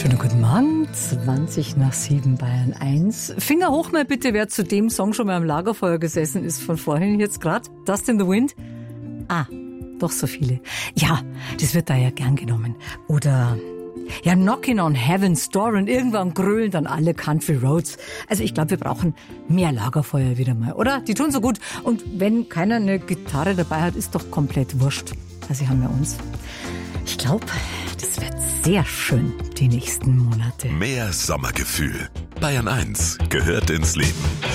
Schönen guten Morgen, 7:20 Bayern 1. Finger hoch mal bitte, wer zu dem Song schon mal am Lagerfeuer gesessen ist von vorhin jetzt gerade. Dust in the Wind. Ah, doch so viele. Ja, das wird da ja gern genommen. Oder ja, Knocking on Heaven's Door und irgendwann grölen dann alle Country Roads. Also ich glaube, wir brauchen mehr Lagerfeuer wieder mal, oder? Die tun so gut. Und wenn keiner eine Gitarre dabei hat, ist doch komplett wurscht. Also sie haben ja uns. Ich glaube, das wird sehr schön die nächsten Monate. Mehr Sommergefühl. Bayern 1 gehört ins Leben.